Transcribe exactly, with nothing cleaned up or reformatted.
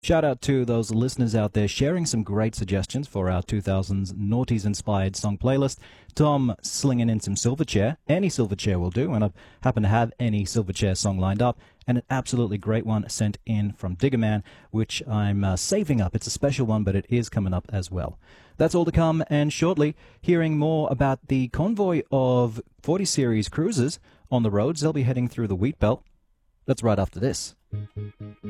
Shout out to those listeners out there sharing some great suggestions for our two thousands noughties-inspired song playlist. Tom slinging in some Silverchair. Any Silverchair will do, and I happen to have any Silverchair song lined up, and an absolutely great one sent in from Diggerman, which I'm uh, saving up. It's a special one, but it is coming up as well. That's all to come, and shortly, hearing more about the convoy of forty series cruisers on the roads. They'll be heading through the Wheat Belt. That's right after this.